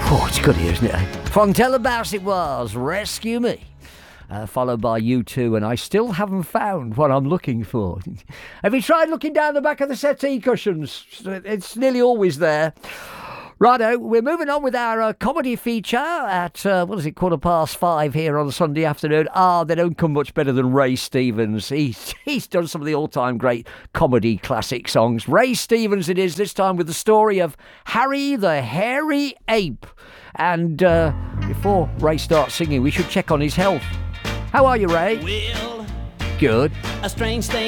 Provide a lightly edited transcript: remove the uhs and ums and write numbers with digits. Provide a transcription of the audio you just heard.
Oh, it's good here, isn't it? Fontella Bass it was, Rescue Me. Followed by U2, and I still haven't found what I'm looking for. Have you tried looking down the back of the settee cushions? It's nearly always there. Righto, we're moving on with our comedy feature at, 5:15 here on a Sunday afternoon. They don't come much better than Ray Stevens. He's done some of the all-time great comedy classic songs. Ray Stevens it is, this time with the story of Harry the Hairy Ape. And before Ray starts singing, we should check on his health. How are you, Ray? Well, good. a strange thing